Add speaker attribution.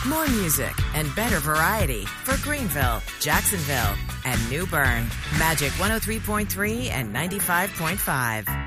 Speaker 1: More music and better variety for Greenville, Jacksonville, and New Bern. Magic 103.3 and 95.5.